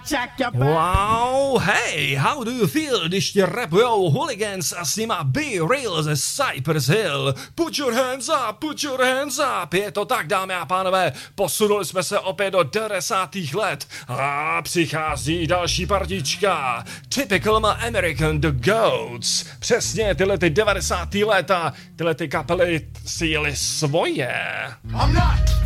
Wow, hey, how do you feel, když ti rapujou Hooligans a s nima B-Real ze Cypress Hill? Put your hands up, je to tak, dámy a pánové, posunuli jsme se opět do 90. let a přichází další partička. Typical American The Goats. Přesně tyhle ty 90. léta, tyhle ty kapely si jeli svoje. I'm not